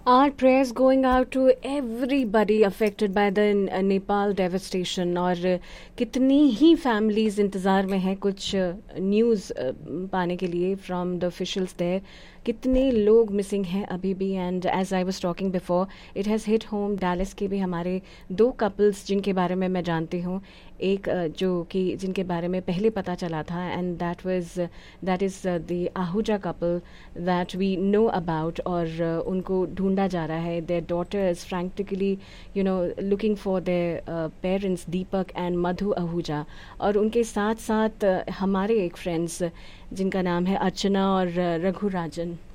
Our prayers going out to everybody affected by the Nepal devastation और कितनी ही families इंतज़ार में हैं कुछ न्यूज़ पाने के लिए from the officials there. कितने लोग मिसिंग हैं अभी भी and as I was talking before it has hit home Dallas के भी हमारे दो कपल्स जिनके बारे में मैं जानती हूँ एक जो कि जिनके बारे में पहले पता चला था and that is the Ahuja couple that we know about और उनको ढूंढा जा रहा है there daughter is frantically you know looking for their parents Deepak and मधु आहूजा और उनके साथ साथ हमारे एक फ्रेंड्स जिनका नाम है अर्चना और रघु राजन